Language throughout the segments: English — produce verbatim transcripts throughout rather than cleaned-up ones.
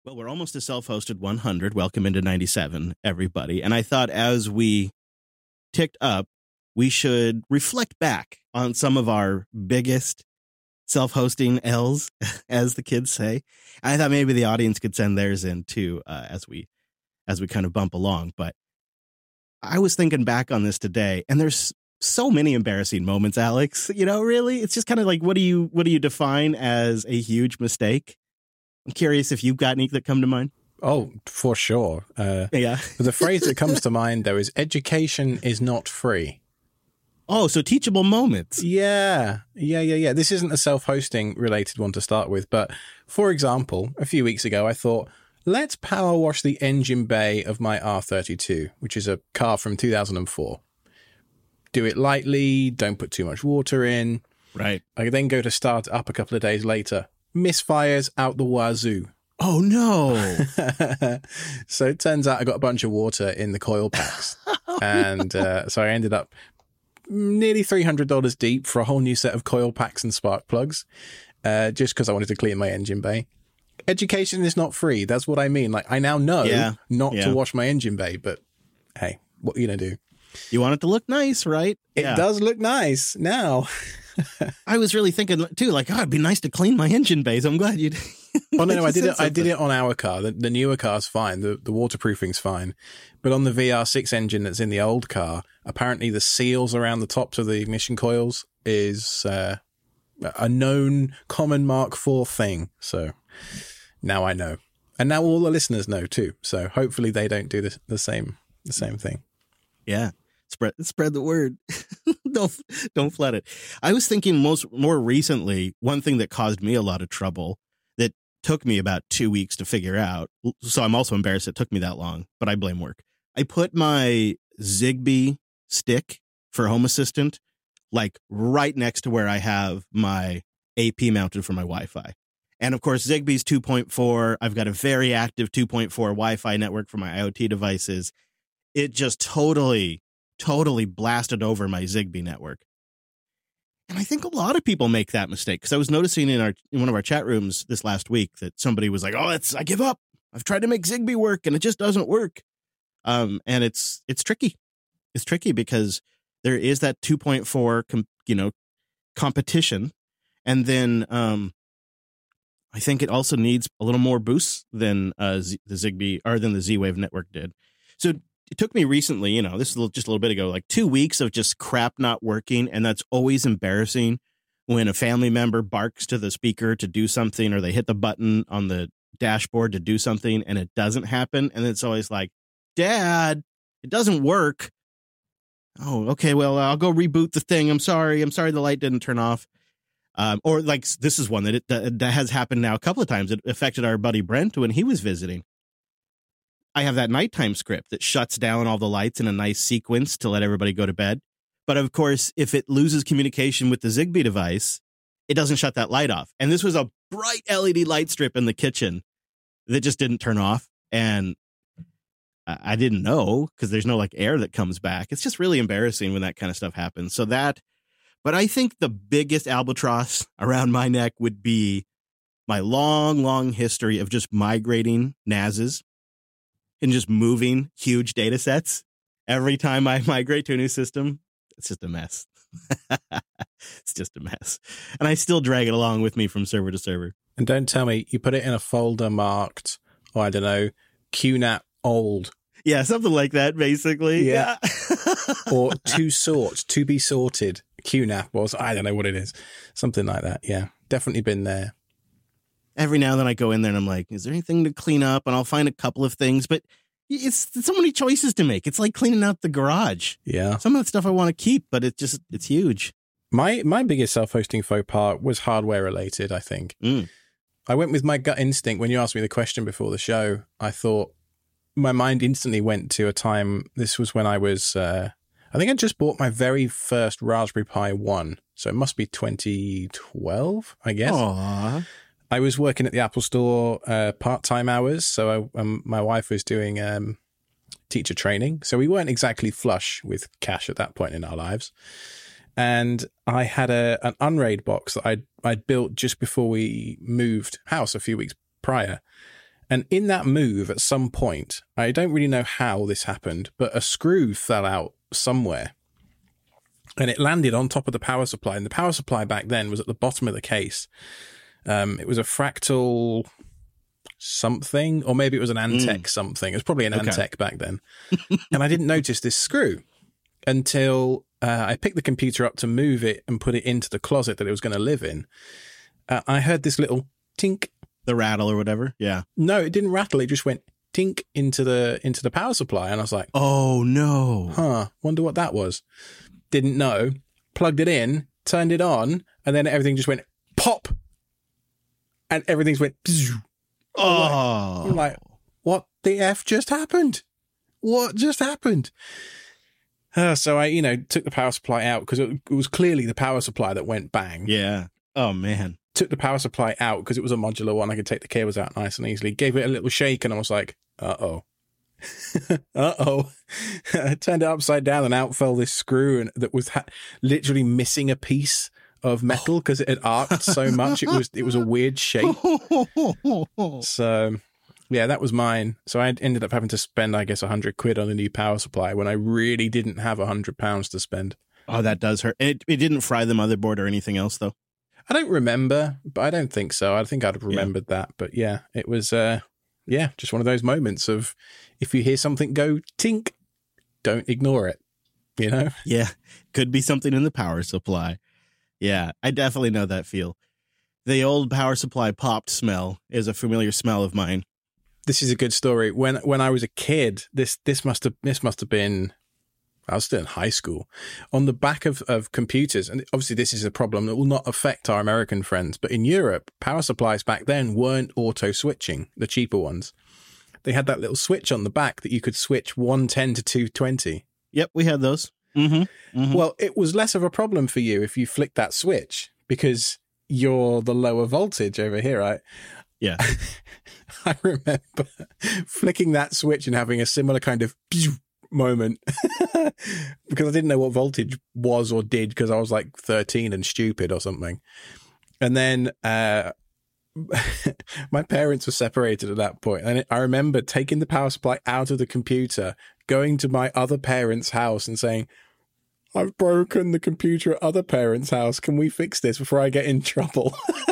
Well, we're almost to self-hosted one hundred. Welcome into ninety-seven, everybody. And I thought as we ticked up, we should reflect back on some of our biggest self-hosting L's, as the kids say. I thought maybe the audience could send theirs in too, uh, as we as we kind of bump along. But I was thinking back on this today, and there's so many embarrassing moments, Alex. You know, really, it's just kind of like, what do you what do you define as a huge mistake? I'm curious if you've got any that come to mind. Oh, for sure. Uh, yeah. The phrase that comes to mind, though, is education is not free. Oh, so teachable moments. Yeah. Yeah, yeah, yeah. This isn't a self-hosting related one to start with. But for example, a few weeks ago, I thought, let's power wash the engine bay of my R thirty-two, which is a car from two thousand four. Do it lightly. Don't put too much water in. Right. I then go to start it up a couple of days later. Misfires out the wazoo. Oh, no. So it turns out I got a bunch of water in the coil packs. and uh, so I ended up nearly three hundred dollars deep for a whole new set of coil packs and spark plugs, uh, just because I wanted to clean my engine bay. Education is not free. That's what I mean. Like, I now know yeah. not yeah. to wash my engine bay, but hey, what are you going to do? You want it to look nice, right? It yeah. does look nice now. I was really thinking too, like, oh, it'd be nice to clean my engine bay. So I'm glad you did. Oh no, no, I did it. I did it on our car. The, the newer car's fine. The the waterproofing's fine, but on the V R six engine that's in the old car, apparently the seals around the tops of the ignition coils is uh, a known common Mark four thing. So now I know, and now all the listeners know too. So hopefully they don't do the the same the same thing. Yeah. Spread spread the word. don't don't flood it. I was thinking most more recently, one thing that caused me a lot of trouble that took me about two weeks to figure out. So I'm also embarrassed it took me that long, but I blame work. I put my Zigbee stick for Home Assistant like right next to where I have my A P mounted for my Wi-Fi. And of course, Zigbee's two point four. I've got a very active two point four Wi-Fi network for my IoT devices. It just totally totally blasted over my Zigbee network. And I think a lot of people make that mistake, because I was noticing in our in one of our chat rooms this last week that somebody was like, oh, it's I give up. I've tried to make Zigbee work and it just doesn't work. Um, and it's it's tricky. It's tricky because there is that two point four, com, you know, competition. And then um, I think it also needs a little more boost than uh, Z, the Zigbee or than the Z-Wave network did. So it took me recently, you know, this is just a little bit ago, like two weeks of just crap not working. And that's always embarrassing when a family member barks to the speaker to do something, or they hit the button on the dashboard to do something and it doesn't happen. And it's always like, Dad, it doesn't work. Oh, okay, well, I'll go reboot the thing. I'm sorry. I'm sorry the light didn't turn off. Um, or like, this is one that, it, that, that has happened now a couple of times. It affected our buddy Brent when he was visiting. I have that nighttime script that shuts down all the lights in a nice sequence to let everybody go to bed. But of course, if it loses communication with the Zigbee device, it doesn't shut that light off. And this was a bright L E D light strip in the kitchen that just didn't turn off. And I didn't know, because there's no like air that comes back. It's just really embarrassing when that kind of stuff happens. So that, but I think the biggest albatross around my neck would be my long, long history of just migrating N A Ses and just moving huge data sets. Every time I migrate to a new system, it's just a mess. It's just a mess. And I still drag it along with me from server to server. And don't tell me you put it in a folder marked, oh, I don't know, Q NAP old. Yeah, something like that, basically. Yeah. Or to sort, to be sorted. Q NAP was, I don't know what it is. Something like that. Yeah, definitely been there. Every now and then I go in there and I'm like, is there anything to clean up? And I'll find a couple of things, but it's, it's so many choices to make. It's like cleaning out the garage. Yeah. Some of the stuff I want to keep, but it just, it's huge. My my biggest self-hosting faux pas was hardware related, I think. Mm. I went with my gut instinct. When you asked me the question before the show, I thought, my mind instantly went to a time, this was when I was, uh, I think I just bought my very first Raspberry Pi one. So it must be twenty twelve, I guess. Aww. I was working at the Apple Store uh, part-time hours, so I, um, my wife was doing um, teacher training. So we weren't exactly flush with cash at that point in our lives. And I had a an Unraid box that I'd, I'd built just before we moved house a few weeks prior. And in that move, at some point, I don't really know how this happened, but a screw fell out somewhere. And it landed on top of the power supply. And the power supply back then was at the bottom of the case. Um, it was a Fractal something, or maybe it was an Antec mm. something. It was probably an okay. Antec back then. And I didn't notice this screw until uh, I picked the computer up to move it and put it into the closet that it was going to live in. Uh, I heard this little tink. The rattle or whatever? Yeah. No, it didn't rattle. It just went tink into the into the power supply. And I was like, oh, no. Huh, wonder what that was. Didn't know. Plugged it in, turned it on, and then everything just went pop. And everything just went bzzz. Oh. I'm like, what the F just happened? What just happened? Uh, so I, you know, took the power supply out because it, it was clearly the power supply that went bang. Yeah. Oh, man. Took the power supply out because it was a modular one. I could take the cables out nice and easily. Gave it a little shake and I was like, uh-oh. uh-oh. I turned it upside down and out fell this screw and that was ha- literally missing a piece of metal because it had arced so much. It was it was a weird shape. So, yeah, that was mine. So I ended up having to spend, I guess, a hundred quid on a new power supply when I really didn't have a hundred pounds to spend. Oh, that does hurt. It, it didn't fry the motherboard or anything else, though? I don't remember, but I don't think so. I think I'd have remembered yeah. that. But yeah, it was, uh, yeah, just one of those moments of if you hear something go tink, don't ignore it, you know? Yeah, could be something in the power supply. Yeah, I definitely know that feel. The old power supply popped smell is a familiar smell of mine. This is a good story. When when I was a kid, this this must have this must have been, I was still in high school, on the back of, of computers. And obviously this is a problem that will not affect our American friends. But in Europe, power supplies back then weren't auto switching, the cheaper ones. They had that little switch on the back that you could switch one ten to two twenty. Yep, we had those. Mm-hmm. Mm-hmm. Well, it was less of a problem for you if you flicked that switch because you're the lower voltage over here, right? Yeah. I remember flicking that switch and having a similar kind of moment because I didn't know what voltage was or did because I was like thirteen and stupid or something. And then uh, my parents were separated at that point. And I remember taking the power supply out of the computer, going to my other parents' house and saying, I've broken the computer at other parents' house. Can we fix this before I get in trouble?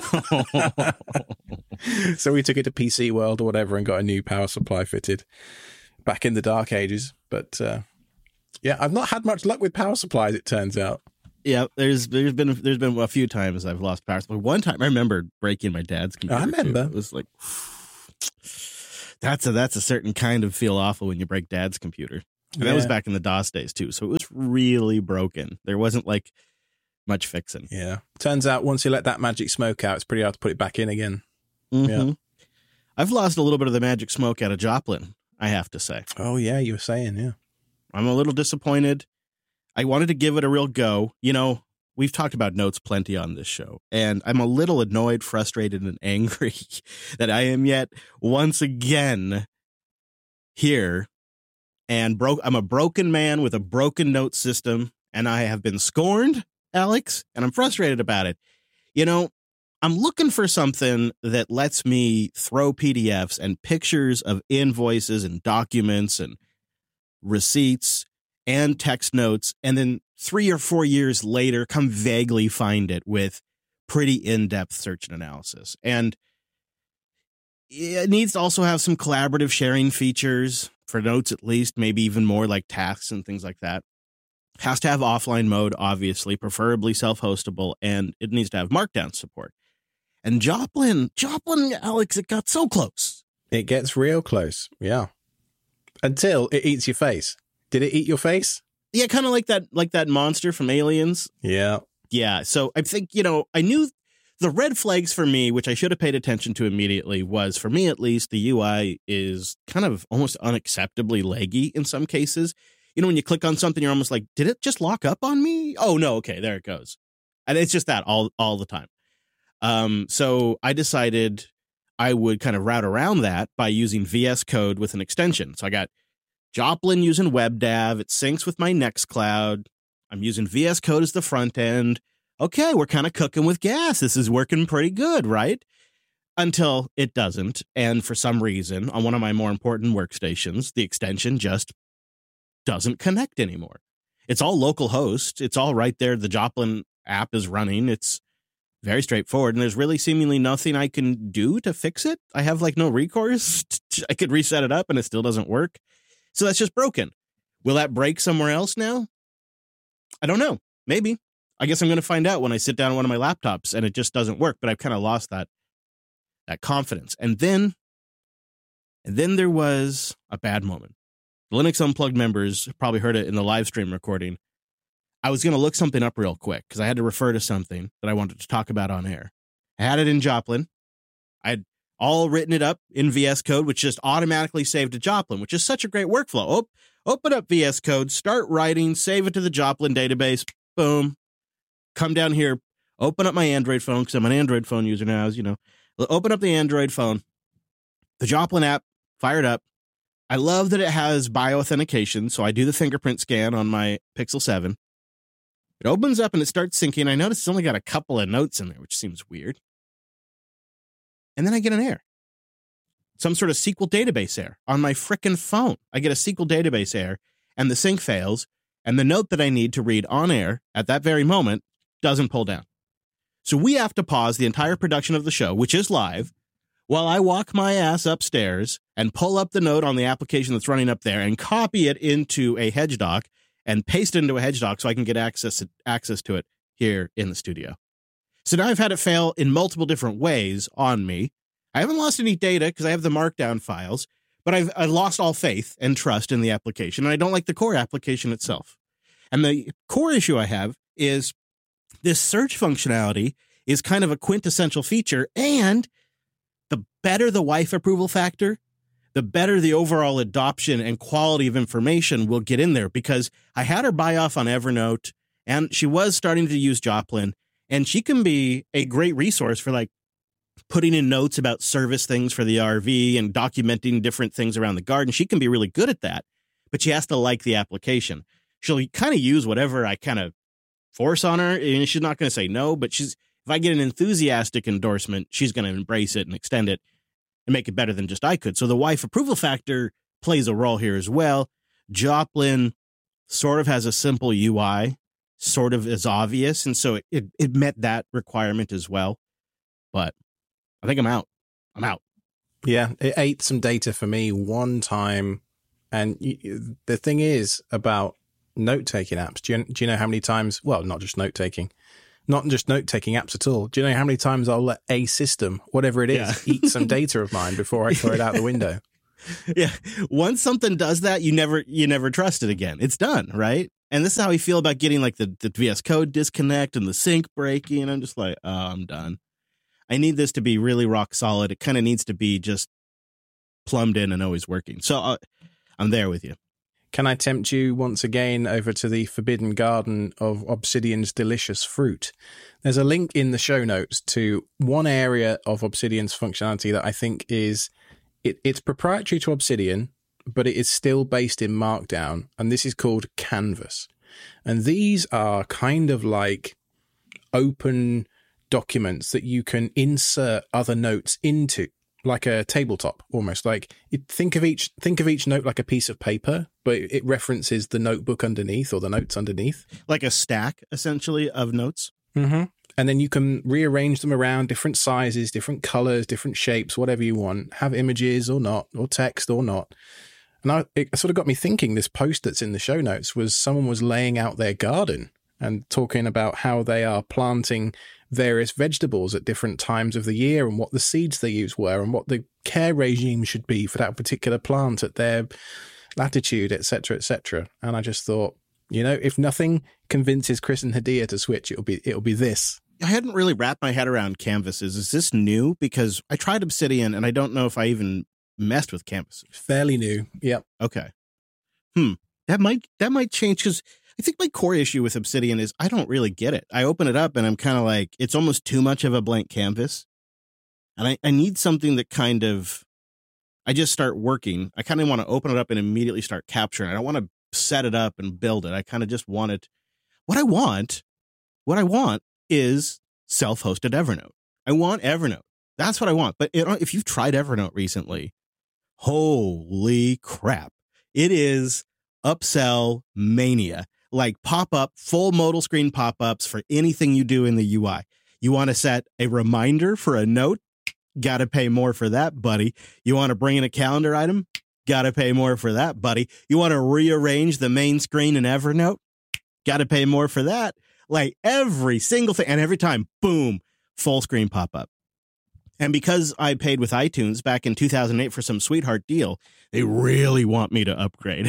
So we took it to P C World or whatever and got a new power supply fitted back in the dark ages. But uh, yeah, I've not had much luck with power supplies, it turns out. Yeah, there's there's been there's been a few times I've lost power supply. One time I remember breaking my dad's computer. I remember. Too. It was like that's a that's a certain kind of feel awful when you break dad's computer. And yeah. That was back in the DOS days, too. So it was really broken. There wasn't, like, much fixing. Yeah. Turns out once you let that magic smoke out, it's pretty hard to put it back in again. Mm-hmm. Yeah. I've lost a little bit of the magic smoke out of Joplin, I have to say. Oh, yeah, you were saying, yeah. I'm a little disappointed. I wanted to give it a real go. You know, we've talked about notes plenty on this show, and I'm a little annoyed, frustrated, and angry that I am yet once again here. And broke. I'm a broken man with a broken note system, and I have been scorned, Alex, and I'm frustrated about it. You know, I'm looking for something that lets me throw P D Fs and pictures of invoices and documents and receipts and text notes, and then three or four years later, come vaguely find it with pretty in-depth search and analysis. And it needs to also have some collaborative sharing features. For notes, at least, maybe even more like tasks and things like that. Has to have offline mode, obviously, preferably self-hostable, and it needs to have Markdown support. And Joplin, Joplin, Alex, it got so close. It gets real close, yeah. Until it eats your face. Did it eat your face? Yeah, kind of like that, like that monster from Aliens. Yeah. Yeah, so I think, you know, I knew the red flags for me, which I should have paid attention to immediately, was, for me at least, the U I is kind of almost unacceptably laggy in some cases. You know, when you click on something, you're almost like, did it just lock up on me? Oh, no, okay, there it goes. And it's just that all all the time. Um, so I decided I would kind of route around that by using V S Code with an extension. So I got Joplin using WebDAV. It syncs with my Nextcloud. I'm using V S Code as the front end. Okay, we're kind of cooking with gas. This is working pretty good, right? until it doesn't. And for some reason, on one of my more important workstations, the extension just doesn't connect anymore. It's all local host. It's all right there. The Joplin app is running. It's very straightforward. And there's really seemingly nothing I can do to fix it. I have like no recourse. I could reset it up and it still doesn't work. So that's just broken. Will that break somewhere else now? I don't know. Maybe. I guess I'm going to find out when I sit down on one of my laptops and it just doesn't work. But I've kind of lost that that confidence. And then, and then there was a bad moment. The Linux Unplugged members probably heard it in the live stream recording. I was going to look something up real quick because I had to refer to something that I wanted to talk about on air. I had it in Joplin. I had all written it up in V S Code, which just automatically saved to Joplin, which is such a great workflow. Op- open up V S Code, start writing, save it to the Joplin database. Boom. Come down here, open up my Android phone because I'm an Android phone user now, as you know. Open up the Android phone, the Joplin app, fire it up. I love that it has bioauthentication, so I do the fingerprint scan on my Pixel seven. It opens up and it starts syncing. I notice it's only got a couple of notes in there, which seems weird. And then I get an error. Some sort of S Q L database error on my frickin' phone. I get a S Q L database error, and the sync fails, and the note that I need to read on air at that very moment doesn't pull down. So we have to pause the entire production of the show, which is live, while I walk my ass upstairs and pull up the note on the application that's running up there and copy it into a HedgeDoc and paste it into a HedgeDoc so I can get access to, access to it here in the studio. So now I've had it fail in multiple different ways on me. I haven't lost any data because I have the markdown files, but I've, I've lost all faith and trust in the application, and I don't like the core application itself. And the core issue I have is this search functionality is kind of a quintessential feature, and the better the wife approval factor, the better the overall adoption and quality of information will get in there, because I had her buy off on Evernote, and she was starting to use Joplin, and she can be a great resource for like putting in notes about service things for the R V and documenting different things around the garden. She can be really good at that, but she has to like the application. She'll kind of use whatever I kind of force on her, and she's not going to say no, but she's, if I get an enthusiastic endorsement, she's going to embrace it and extend it and make it better than just I could. So the wife approval factor plays a role here as well. Joplin sort of has a simple U I, sort of is obvious, and so it, it, it met that requirement as well. But I think I'm out. I'm out. Yeah, it ate some data for me one time. And you, the thing is about note-taking apps, do you, do you know how many times, well, not just note-taking, not just note-taking apps at all. Do you know how many times I'll let a system, whatever it is, yeah. eat some data of mine before I throw it out the window? Yeah. Once something does that, you never you never trust it again. It's done, right? And this is how I feel about getting like the, the V S Code disconnect and the sync breaking. And I'm just like, oh, I'm done. I need this to be really rock solid. It kind of needs to be just plumbed in and always working. So uh, I'm there with you. Can I tempt you once again over to the forbidden garden of Obsidian's delicious fruit? There's a link in the show notes to one area of Obsidian's functionality that I think is, it, it's proprietary to Obsidian, but it is still based in Markdown, and this is called Canvas. And these are kind of like open documents that you can insert other notes into, like a tabletop, almost like it, think of each think of each note like a piece of paper, but it references the notebook underneath or the notes underneath, like a stack essentially of notes. Mm-hmm. And then you can rearrange them around different sizes, different colors, different shapes, whatever you want. Have images or not, or text or not. And I, it sort of got me thinking. This post that's in the show notes was someone was laying out their garden and talking about how they are planting various vegetables at different times of the year and what the seeds they use were and what the care regime should be for that particular plant at their latitude, et cetera, et cetera. And I just thought, you know, if nothing convinces Chris and Hadia to switch, it'll be it'll be this. I hadn't really wrapped my head around canvases. Is this new? Because I tried Obsidian and I don't know if I even messed with canvases. Fairly new. Yep. Okay. Hmm. That might that might change, because I think my core issue with Obsidian is I don't really get it. I open it up and I'm kind of like, it's almost too much of a blank canvas. And I, I need something that kind of, I just start working. I kind of want to open it up and immediately start capturing. I don't want to set it up and build it. I kind of just want it. What I want, what I want is self-hosted Evernote. I want Evernote. That's what I want. But it, if you've tried Evernote recently, holy crap. It is upsell mania. Like pop-up, full modal screen pop-ups for anything you do in the U I. You want to set a reminder for a note? Got to pay more for that, buddy. You want to bring in a calendar item? Got to pay more for that, buddy. You want to rearrange the main screen in Evernote? Got to pay more for that. Like every single thing. And every time, boom, full screen pop-up. And because I paid with iTunes back in two thousand eight for some sweetheart deal, they really want me to upgrade.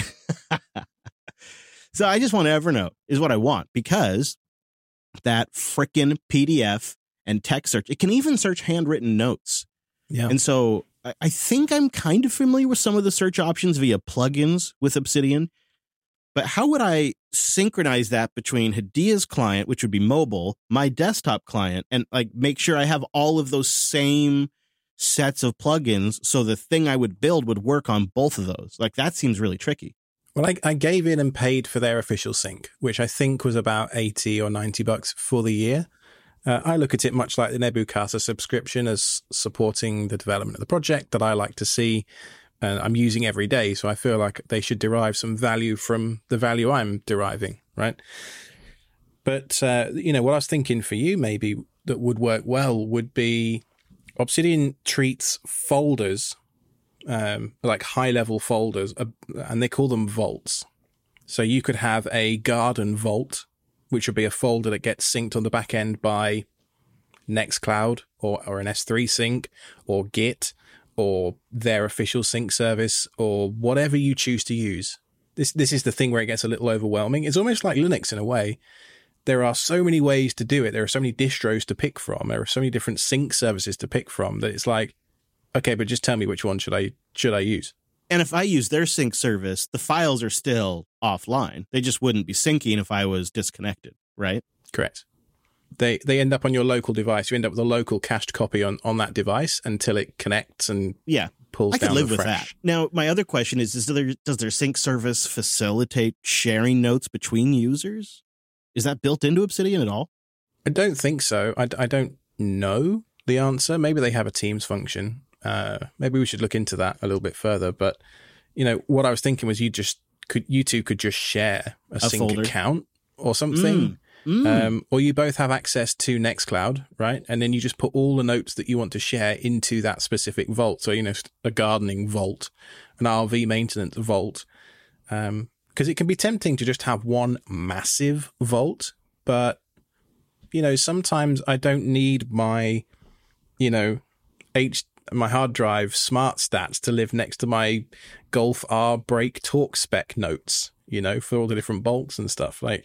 So I just want Evernote is what I want, because that frickin' P D F and text search, it can even search handwritten notes. Yeah. And so I, I think I'm kind of familiar with some of the search options via plugins with Obsidian. But how would I synchronize that between Hadia's client, which would be mobile, my desktop client, and like make sure I have all of those same sets of plugins so the thing I would build would work on both of those? Like, that seems really tricky. Well, I, I gave in and paid for their official sync, which I think was about eighty or ninety bucks for the year. Uh, I look at it much like the Nebuchadnezzar subscription as supporting the development of the project that I like to see. And I'm using every day, so I feel like they should derive some value from the value I'm deriving, right? But, uh, you know, what I was thinking for you maybe that would work well would be Obsidian treats folders, um, like high-level folders, uh, and they call them vaults. So you could have a garden vault, which would be a folder that gets synced on the back end by Nextcloud or, or an S three sync or Git, or their official sync service, or whatever you choose to use. This this is the thing where it gets a little overwhelming. It's almost like Linux in a way. There are so many ways to do it. There are so many distros to pick from. There are so many different sync services to pick from that it's like, okay, but just tell me which one should I should I use. And if I use their sync service, the files are still offline. They just wouldn't be syncing if I was disconnected, right? Correct. They they end up on your local device. You end up with a local cached copy on, on that device until it connects and yeah, pulls I down could live the with fresh. that. Now, my other question is, is there, does their sync service facilitate sharing notes between users? Is that built into Obsidian at all? I don't think so. I, I don't know the answer. Maybe they have a Teams function. Uh, maybe we should look into that a little bit further. But, you know, what I was thinking was you just could you two could just share a, a sync folder. account or something. Mm. Mm. Um, or you both have access to Nextcloud, right? And then you just put all the notes that you want to share into that specific vault. So, you know, a gardening vault, an R V maintenance vault. Um, because it can be tempting to just have one massive vault. But, you know, sometimes I don't need my, you know, H, my hard drive smart stats to live next to my Golf R brake torque spec notes, you know, for all the different bolts and stuff. Like,